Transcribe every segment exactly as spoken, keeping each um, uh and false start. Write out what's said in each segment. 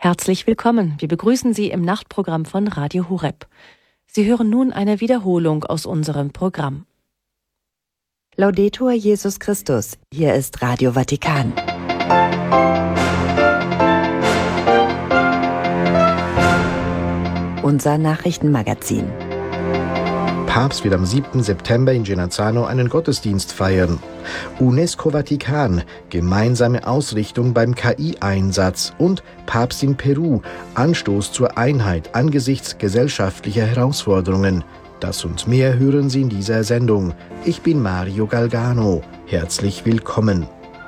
Herzlich willkommen. Wir begrüßen Sie im Nachtprogramm von Radio Horeb. Sie hören nun eine Wiederholung aus unserem Programm. Laudetur Jesus Christus. Hier ist Radio Vatikan. Unser Nachrichtenmagazin. Papst wird am siebten September in Genazzano einen Gottesdienst feiern. UNESCO Vatikan, gemeinsame Ausrichtung beim K I-Einsatz und Papst in Peru, Anstoß zur Einheit angesichts gesellschaftlicher Herausforderungen. Das und mehr hören Sie in dieser Sendung. Ich bin Mario Galgano. Herzlich willkommen.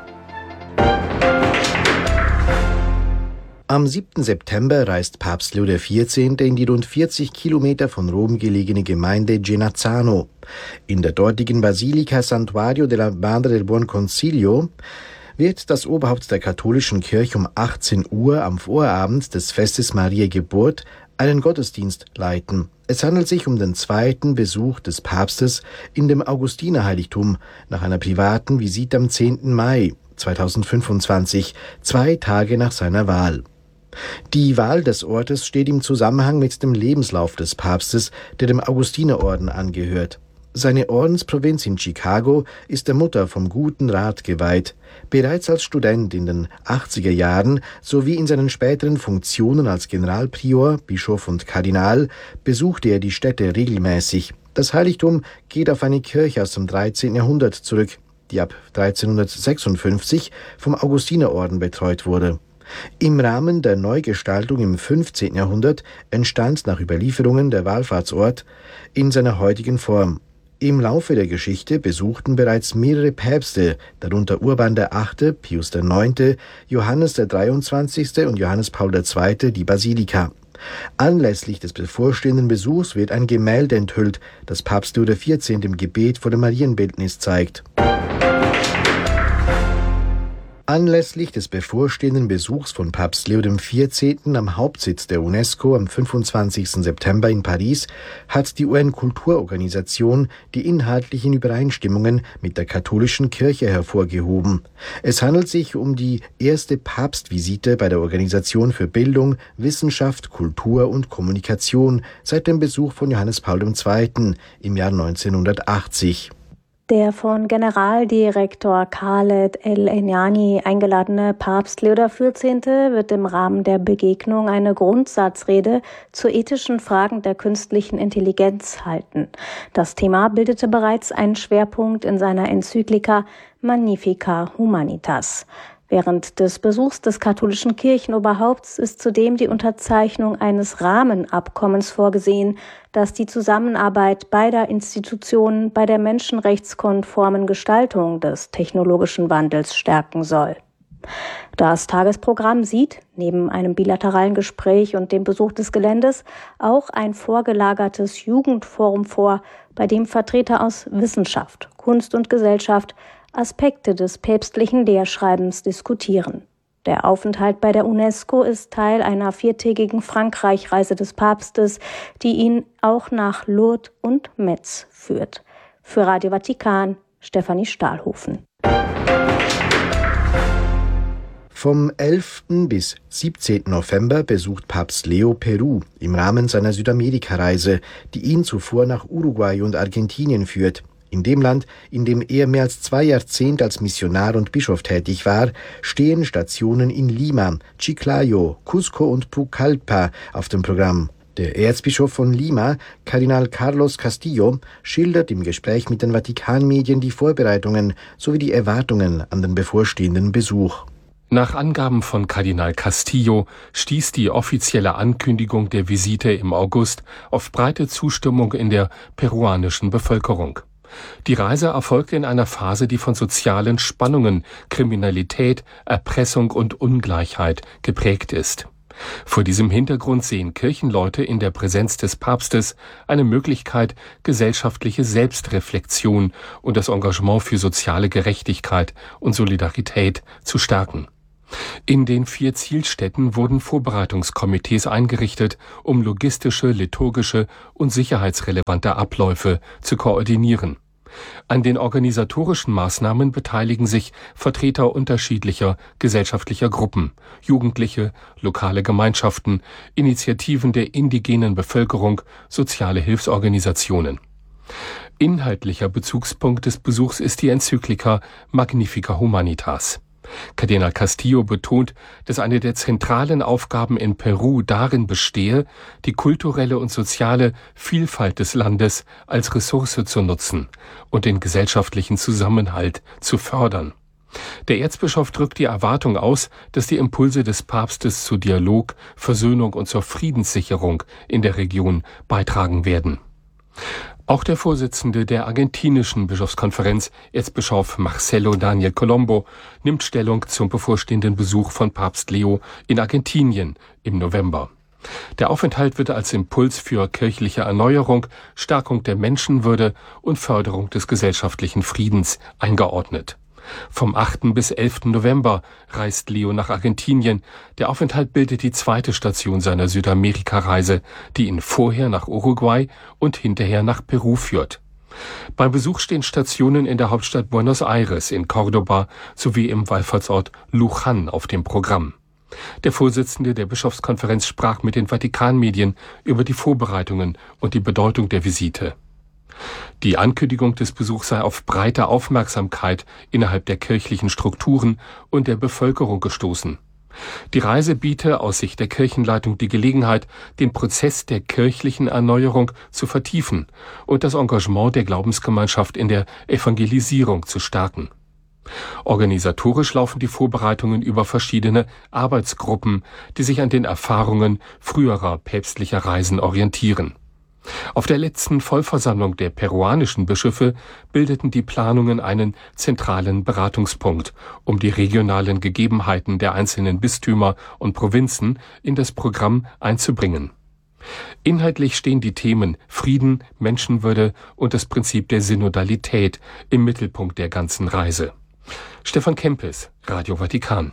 Am siebten September reist Papst Leo der vierzehnte in die rund vierzig Kilometer von Rom gelegene Gemeinde Genazzano. In der dortigen Basilika Santuario della Madre del Buon Consiglio wird das Oberhaupt der katholischen Kirche um achtzehn Uhr am Vorabend des Festes Mariä Geburt einen Gottesdienst leiten. Es handelt sich um den zweiten Besuch des Papstes in dem Augustinerheiligtum nach einer privaten Visite am zehnten Mai zweitausendfünfundzwanzig, zwei Tage nach seiner Wahl. Die Wahl des Ortes steht im Zusammenhang mit dem Lebenslauf des Papstes, der dem Augustinerorden angehört. Seine Ordensprovinz in Chicago ist der Mutter vom guten Rat geweiht. Bereits als Student in den achtziger Jahren sowie in seinen späteren Funktionen als Generalprior, Bischof und Kardinal besuchte er die Städte regelmäßig. Das Heiligtum geht auf eine Kirche aus dem dreizehnten Jahrhundert zurück, die ab dreizehnhundertsechsundfünfzig vom Augustinerorden betreut wurde. Im Rahmen der Neugestaltung im fünfzehnten Jahrhundert entstand nach Überlieferungen der Wallfahrtsort in seiner heutigen Form. Im Laufe der Geschichte besuchten bereits mehrere Päpste, darunter Urban der Achte, Pius der Neunte, Johannes der Dreiundzwanzigste und Johannes Paul der Zweite die Basilika. Anlässlich des bevorstehenden Besuchs wird ein Gemälde enthüllt, das Papst Leo der vierzehnte im Gebet vor dem Marienbildnis zeigt. Anlässlich des bevorstehenden Besuchs von Papst Leo der vierzehnte am Hauptsitz der UNESCO am fünfundzwanzigsten September in Paris hat die U N-Kulturorganisation die inhaltlichen Übereinstimmungen mit der katholischen Kirche hervorgehoben. Es handelt sich um die erste Papstvisite bei der Organisation für Bildung, Wissenschaft, Kultur und Kommunikation seit dem Besuch von Johannes Paul der Zweite im Jahr neunzehnhundertachtzig. Der von Generaldirektor Khaled El-Enyani eingeladene Papst Leo der vierzehnte wird im Rahmen der Begegnung eine Grundsatzrede zu ethischen Fragen der künstlichen Intelligenz halten. Das Thema bildete bereits einen Schwerpunkt in seiner Enzyklika Magnificat Humanitas. Während des Besuchs des katholischen Kirchenoberhaupts ist zudem die Unterzeichnung eines Rahmenabkommens vorgesehen, das die Zusammenarbeit beider Institutionen bei der menschenrechtskonformen Gestaltung des technologischen Wandels stärken soll. Das Tagesprogramm sieht, neben einem bilateralen Gespräch und dem Besuch des Geländes, auch ein vorgelagertes Jugendforum vor, bei dem Vertreter aus Wissenschaft, Kunst und Gesellschaft Aspekte des päpstlichen Lehrschreibens diskutieren. Der Aufenthalt bei der UNESCO ist Teil einer viertägigen Frankreich-Reise des Papstes, die ihn auch nach Lourdes und Metz führt. Für Radio Vatikan, Stefanie Stahlhofen. Vom elften bis siebzehnten November besucht Papst Leo Peru im Rahmen seiner Südamerika-Reise, die ihn zuvor nach Uruguay und Argentinien führt. In dem Land, in dem er mehr als zwei Jahrzehnte als Missionar und Bischof tätig war, stehen Stationen in Lima, Chiclayo, Cusco und Pucallpa auf dem Programm. Der Erzbischof von Lima, Kardinal Carlos Castillo, schildert im Gespräch mit den Vatikanmedien die Vorbereitungen sowie die Erwartungen an den bevorstehenden Besuch. Nach Angaben von Kardinal Castillo stieß die offizielle Ankündigung der Visite im August auf breite Zustimmung in der peruanischen Bevölkerung. Die Reise erfolgte in einer Phase, die von sozialen Spannungen, Kriminalität, Erpressung und Ungleichheit geprägt ist. Vor diesem Hintergrund sehen Kirchenleute in der Präsenz des Papstes eine Möglichkeit, gesellschaftliche Selbstreflexion und das Engagement für soziale Gerechtigkeit und Solidarität zu stärken. In den vier Zielstädten wurden Vorbereitungskomitees eingerichtet, um logistische, liturgische und sicherheitsrelevante Abläufe zu koordinieren. An den organisatorischen Maßnahmen beteiligen sich Vertreter unterschiedlicher gesellschaftlicher Gruppen, Jugendliche, lokale Gemeinschaften, Initiativen der indigenen Bevölkerung, soziale Hilfsorganisationen. Inhaltlicher Bezugspunkt des Besuchs ist die Enzyklika Magnifica Humanitas. Kardinal Castillo betont, dass eine der zentralen Aufgaben in Peru darin bestehe, die kulturelle und soziale Vielfalt des Landes als Ressource zu nutzen und den gesellschaftlichen Zusammenhalt zu fördern. Der Erzbischof drückt die Erwartung aus, dass die Impulse des Papstes zu Dialog, Versöhnung und zur Friedenssicherung in der Region beitragen werden. Auch der Vorsitzende der argentinischen Bischofskonferenz, Erzbischof Marcelo Daniel Colombo, nimmt Stellung zum bevorstehenden Besuch von Papst Leo in Argentinien im November. Der Aufenthalt wird als Impuls für kirchliche Erneuerung, Stärkung der Menschenwürde und Förderung des gesellschaftlichen Friedens eingeordnet. Vom achten bis elften November reist Leo nach Argentinien. Der Aufenthalt bildet die zweite Station seiner Südamerika-Reise, die ihn vorher nach Uruguay und hinterher nach Peru führt. Beim Besuch stehen Stationen in der Hauptstadt Buenos Aires, in Córdoba sowie im Wallfahrtsort Luján auf dem Programm. Der Vorsitzende der Bischofskonferenz sprach mit den Vatikanmedien über die Vorbereitungen und die Bedeutung der Visite. Die Ankündigung des Besuchs sei auf breite Aufmerksamkeit innerhalb der kirchlichen Strukturen und der Bevölkerung gestoßen. Die Reise biete aus Sicht der Kirchenleitung die Gelegenheit, den Prozess der kirchlichen Erneuerung zu vertiefen und das Engagement der Glaubensgemeinschaft in der Evangelisierung zu stärken. Organisatorisch laufen die Vorbereitungen über verschiedene Arbeitsgruppen, die sich an den Erfahrungen früherer päpstlicher Reisen orientieren. Auf der letzten Vollversammlung der peruanischen Bischöfe bildeten die Planungen einen zentralen Beratungspunkt, um die regionalen Gegebenheiten der einzelnen Bistümer und Provinzen in das Programm einzubringen. Inhaltlich stehen die Themen Frieden, Menschenwürde und das Prinzip der Synodalität im Mittelpunkt der ganzen Reise. Stefan Kempes, Radio Vatikan.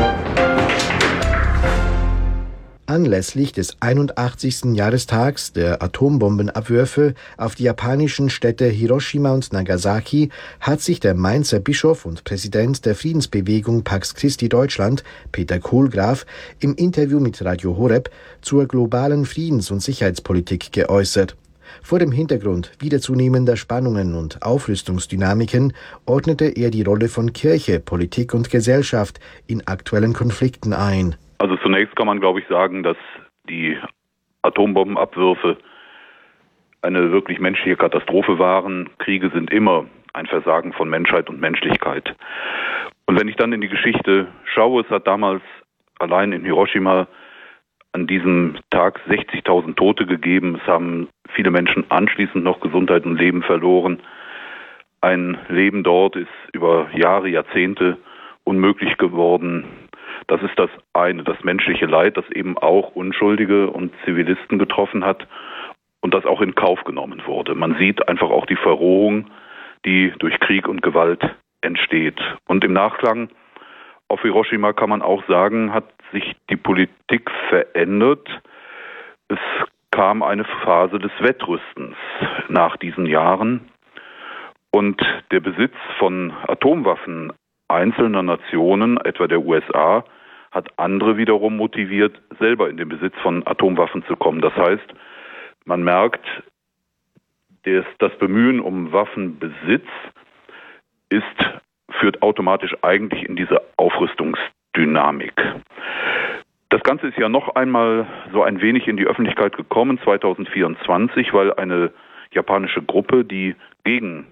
Anlässlich des einundachtzigsten Jahrestags der Atombombenabwürfe auf die japanischen Städte Hiroshima und Nagasaki hat sich der Mainzer Bischof und Präsident der Friedensbewegung Pax Christi Deutschland, Peter Kohlgraf, im Interview mit Radio Horeb zur globalen Friedens- und Sicherheitspolitik geäußert. Vor dem Hintergrund wieder zunehmender Spannungen und Aufrüstungsdynamiken ordnete er die Rolle von Kirche, Politik und Gesellschaft in aktuellen Konflikten ein. Also zunächst kann man, glaube ich, sagen, dass die Atombombenabwürfe eine wirklich menschliche Katastrophe waren. Kriege sind immer ein Versagen von Menschheit und Menschlichkeit. Und wenn ich dann in die Geschichte schaue, es hat damals allein in Hiroshima an diesem Tag sechzigtausend Tote gegeben. Es haben viele Menschen anschließend noch Gesundheit und Leben verloren. Ein Leben dort ist über Jahre, Jahrzehnte unmöglich geworden. Das ist das eine, das menschliche Leid, das eben auch Unschuldige und Zivilisten getroffen hat und das auch in Kauf genommen wurde. Man sieht einfach auch die Verrohung, die durch Krieg und Gewalt entsteht. Und im Nachklang auf Hiroshima kann man auch sagen, hat sich die Politik verändert. Es kam eine Phase des Wettrüstens nach diesen Jahren und der Besitz von Atomwaffen einzelner Nationen, etwa der U S A, hat andere wiederum motiviert, selber in den Besitz von Atomwaffen zu kommen. Das heißt, man merkt, dass das Bemühen um Waffenbesitz ist, führt automatisch eigentlich in diese Aufrüstungsdynamik. Das Ganze ist ja noch einmal so ein wenig in die Öffentlichkeit gekommen, zweitausendvierundzwanzig, weil eine japanische Gruppe, die gegen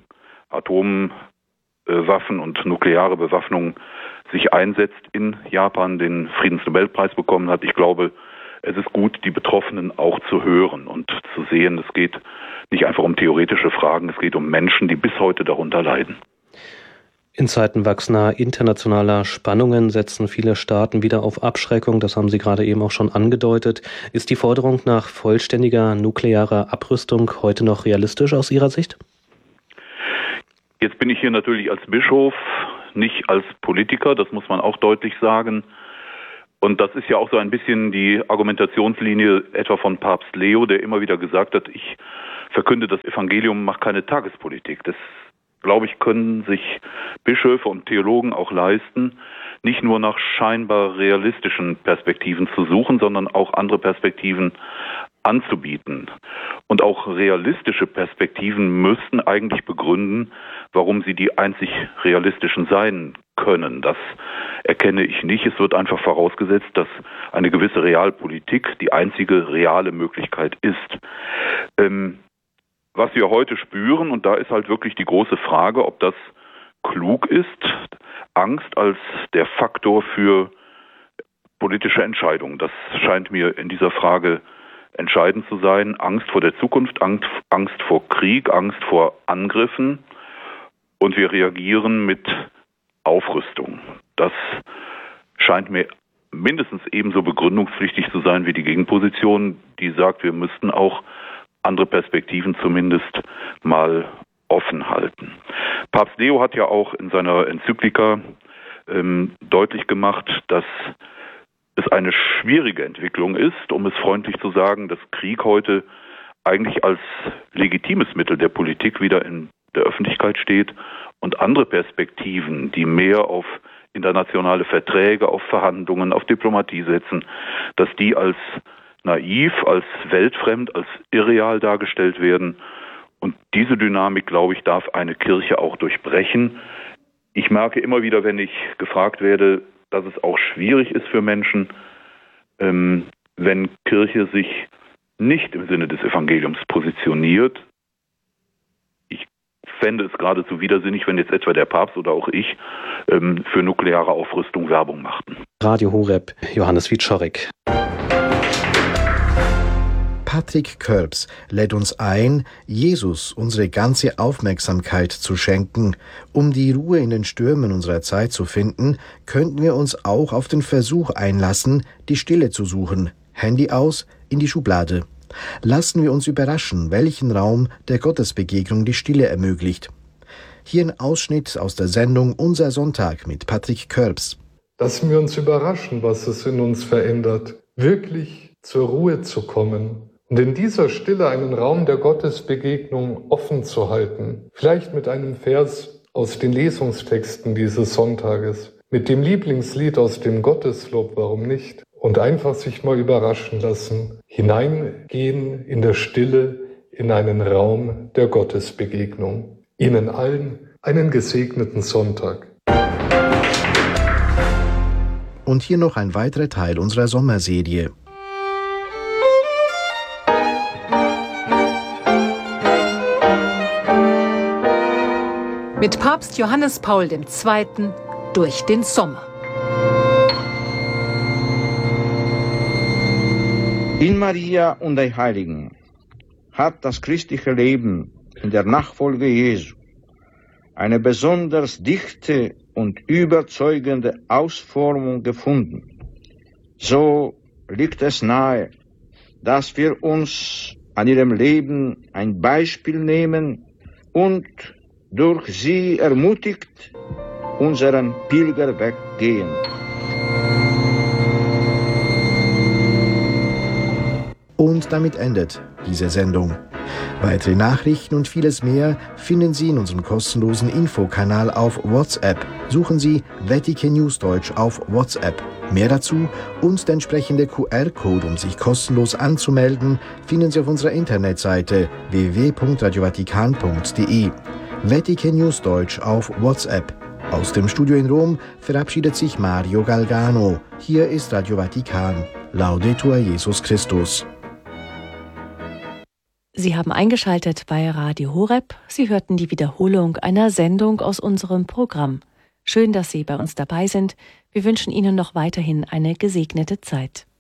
Atomwaffen und nukleare Bewaffnung sich einsetzt, in Japan den Friedensnobelpreis bekommen hat. Ich glaube, es ist gut, die Betroffenen auch zu hören und zu sehen, es geht nicht einfach um theoretische Fragen, es geht um Menschen, die bis heute darunter leiden. In Zeiten wachsender internationaler Spannungen setzen viele Staaten wieder auf Abschreckung. Das haben Sie gerade eben auch schon angedeutet. Ist die Forderung nach vollständiger nuklearer Abrüstung heute noch realistisch aus Ihrer Sicht? Jetzt bin ich hier natürlich als Bischof, nicht als Politiker, das muss man auch deutlich sagen. Und das ist ja auch so ein bisschen die Argumentationslinie etwa von Papst Leo, der immer wieder gesagt hat, ich verkünde das Evangelium, mache keine Tagespolitik. Das glaube ich, können sich Bischöfe und Theologen auch leisten, nicht nur nach scheinbar realistischen Perspektiven zu suchen, sondern auch andere Perspektiven anzubieten. Und auch realistische Perspektiven müssten eigentlich begründen, warum sie die einzig realistischen sein können. Das erkenne ich nicht. Es wird einfach vorausgesetzt, dass eine gewisse Realpolitik die einzige reale Möglichkeit ist. Ähm, was wir heute spüren, und da ist halt wirklich die große Frage, ob das klug ist, Angst als der Faktor für politische Entscheidungen. Das scheint mir in dieser Frage entscheidend zu sein. Angst vor der Zukunft, Angst, Angst vor Krieg, Angst vor Angriffen. Und wir reagieren mit Aufrüstung. Das scheint mir mindestens ebenso begründungspflichtig zu sein wie die Gegenposition, die sagt, wir müssten auch andere Perspektiven zumindest mal offen halten. Papst Leo hat ja auch in seiner Enzyklika ähm, deutlich gemacht, dass es eine schwierige Entwicklung ist, um es freundlich zu sagen, dass Krieg heute eigentlich als legitimes Mittel der Politik wieder in der Öffentlichkeit steht und andere Perspektiven, die mehr auf internationale Verträge, auf Verhandlungen, auf Diplomatie setzen, dass die als naiv, als weltfremd, als irreal dargestellt werden. Und diese Dynamik, glaube ich, darf eine Kirche auch durchbrechen. Ich merke immer wieder, wenn ich gefragt werde, dass es auch schwierig ist für Menschen, ähm, wenn Kirche sich nicht im Sinne des Evangeliums positioniert. Ich fände es geradezu widersinnig, wenn jetzt etwa der Papst oder auch ich ähm, für nukleare Aufrüstung Werbung machten. Radio Horeb, Johannes Wieczorek. Patrick Körbs lädt uns ein, Jesus unsere ganze Aufmerksamkeit zu schenken. Um die Ruhe in den Stürmen unserer Zeit zu finden, könnten wir uns auch auf den Versuch einlassen, die Stille zu suchen. Handy aus, in die Schublade. Lassen wir uns überraschen, welchen Raum der Gottesbegegnung die Stille ermöglicht. Hier ein Ausschnitt aus der Sendung Unser Sonntag mit Patrick Körbs. Lassen wir uns überraschen, was es in uns verändert, wirklich zur Ruhe zu kommen. Und in dieser Stille einen Raum der Gottesbegegnung offen zu halten. Vielleicht mit einem Vers aus den Lesungstexten dieses Sonntages. Mit dem Lieblingslied aus dem Gotteslob, warum nicht? Und einfach sich mal überraschen lassen. Hineingehen in der Stille in einen Raum der Gottesbegegnung. Ihnen allen einen gesegneten Sonntag. Und hier noch ein weiterer Teil unserer Sommerserie. Mit Papst Johannes Paul der Zweite. durch den Sommer. In Maria und den Heiligen hat das christliche Leben in der Nachfolge Jesu eine besonders dichte und überzeugende Ausformung gefunden. So liegt es nahe, dass wir uns an ihrem Leben ein Beispiel nehmen und durch sie ermutigt unseren Pilgerweg gehen. Und damit endet diese Sendung. Weitere Nachrichten und vieles mehr finden Sie in unserem kostenlosen Infokanal auf WhatsApp. Suchen Sie Vatikan News Deutsch auf WhatsApp. Mehr dazu und der entsprechende Q R-Code, um sich kostenlos anzumelden, finden Sie auf unserer Internetseite w w w punkt radio vatikan punkt d e. Vatikan News Deutsch auf WhatsApp. Aus dem Studio in Rom verabschiedet sich Mario Galgano. Hier ist Radio Vatikan. Laudetur Jesus Christus. Sie haben eingeschaltet bei Radio Horeb. Sie hörten die Wiederholung einer Sendung aus unserem Programm. Schön, dass Sie bei uns dabei sind. Wir wünschen Ihnen noch weiterhin eine gesegnete Zeit.